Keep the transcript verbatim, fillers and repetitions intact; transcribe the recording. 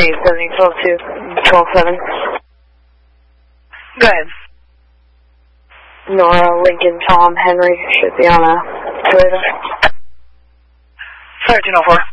eight seventy, twelve two, twelve seven. Go ahead. Nora, Lincoln, Tom, Henry should be on a Toyota. thirteen oh four.